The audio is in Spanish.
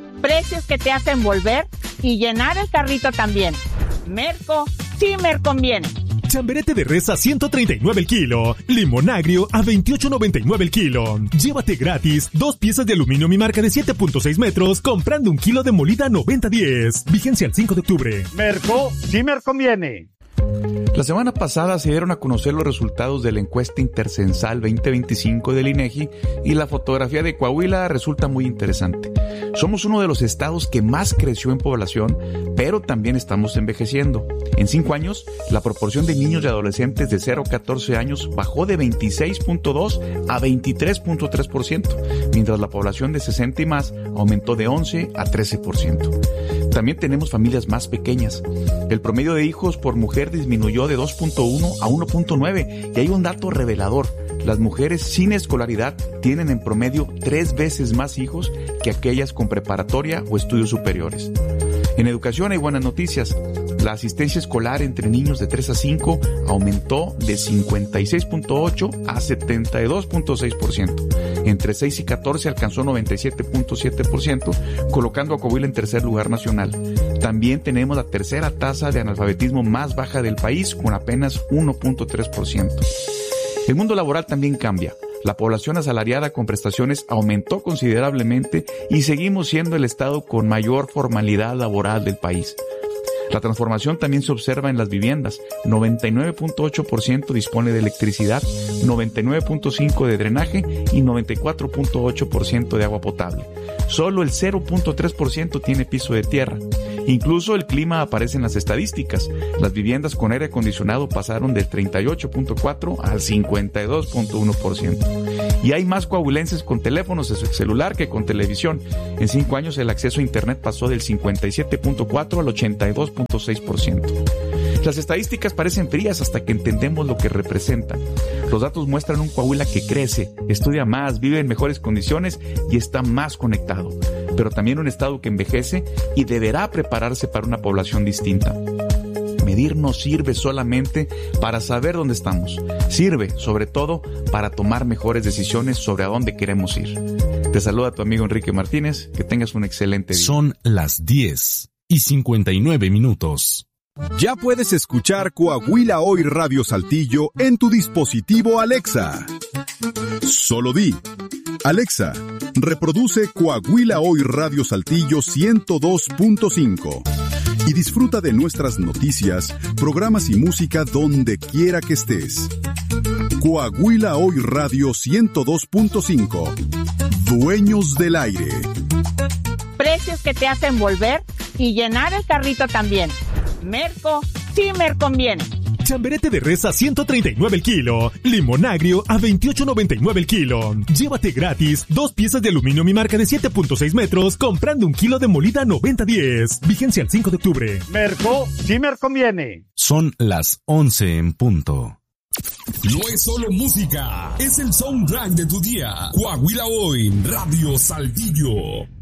Precios que te hacen volver y llenar el carrito también. Merco, sí me conviene. Chamberete de res a 139 el kilo. Limón agrio a 28.99 el kilo. Llévate gratis 2 piezas de aluminio mi marca de 7.6 metros comprando 1 kilo de molida 90-10. Vigencia el 5 de octubre. Merco, sí me conviene. La semana pasada se dieron a conocer los resultados de la encuesta intercensal 2025 del INEGI y la fotografía de Coahuila resulta muy interesante. Somos uno de los estados que más creció en población, pero también estamos envejeciendo. En 5 años, la proporción de niños y adolescentes de 0 a 14 años bajó de 26.2 a 23.3%, mientras la población de 60 y más aumentó de 11 a 13%. También tenemos familias más pequeñas. El promedio de hijos por mujer disminuyó de 2.1 a 1.9 y hay un dato revelador. Las mujeres sin escolaridad tienen en promedio 3 veces más hijos que aquellas con preparatoria o estudios superiores. En educación hay buenas noticias. La asistencia escolar entre niños de 3 a 5 aumentó de 56.8 a 72.6%. Entre 6 y 14 alcanzó 97.7%, colocando a Coahuila en tercer lugar nacional. También tenemos la tercera tasa de analfabetismo más baja del país, con apenas 1.3%. El mundo laboral también cambia. La población asalariada con prestaciones aumentó considerablemente y seguimos siendo el estado con mayor formalidad laboral del país. La transformación también se observa en las viviendas. 99.8% dispone de electricidad, 99.5% de drenaje y 94.8% de agua potable. Solo el 0.3% tiene piso de tierra. Incluso el clima aparece en las estadísticas. Las viviendas con aire acondicionado pasaron del 38.4% al 52.1%. Y hay más coahuilenses con teléfonos celular que con televisión. En 5 años el acceso a internet pasó del 57.4% al 82.6%. Las estadísticas parecen frías hasta que entendemos lo que representan. Los datos muestran un Coahuila que crece, estudia más, vive en mejores condiciones y está más conectado. Pero también un estado que envejece y deberá prepararse para una población distinta. Medir no sirve solamente para saber dónde estamos. Sirve, sobre todo, para tomar mejores decisiones sobre a dónde queremos ir. Te saluda tu amigo Enrique Martínez. Que tengas un excelente día. Son las 10:59. Ya puedes escuchar Coahuila Hoy Radio Saltillo en tu dispositivo Alexa. Solo di: Alexa, reproduce Coahuila Hoy Radio Saltillo 102.5 y disfruta de nuestras noticias, programas y música donde quiera que estés. Coahuila Hoy Radio 102.5. Dueños del aire. Precios que te hacen volver y llenar el carrito también. Merco, sí me conviene. Chamberete de res a 139 el kilo. Limón agrio a 28.99 el kilo. Llévate gratis 2 piezas de aluminio mi marca de 7.6 metros comprando 1 kilo de molida 90-10. Vigencia el 5 de octubre. Merco, sí me conviene. Son las 11 en punto. No es solo música, es el soundtrack de tu día. Coahuila Hoy, Radio Saltillo.